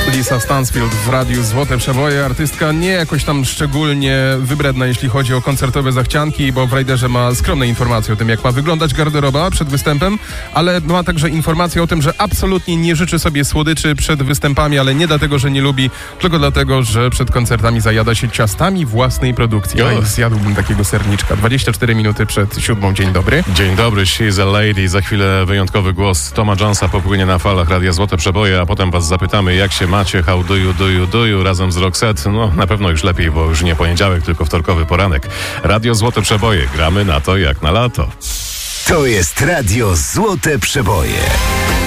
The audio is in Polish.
Lisa Stansfield w radiu Złote Przeboje. Artystka nie jakoś tam szczególnie wybredna, jeśli chodzi o koncertowe zachcianki, bo w Rajderze ma skromne informacje o tym, jak ma wyglądać garderoba przed występem, ale ma także informację o tym, że absolutnie nie życzy sobie słodyczy przed występami, ale nie dlatego, że nie lubi, tylko dlatego, że przed koncertami zajada się ciastami własnej produkcji. Ja zjadłbym takiego serniczka. 24 minuty przed 7. Dzień dobry. Dzień dobry, she's a lady. Za chwilę wyjątkowy głos Toma Jonesa popłynie na falach Radia Złote Przeboje, a potem was zapytamy, jak się macie, how do you, razem z Roxette. No, na pewno już lepiej, bo już nie poniedziałek, tylko wtorkowy poranek. Radio Złote Przeboje. Gramy na to jak na lato. To jest Radio Złote Przeboje.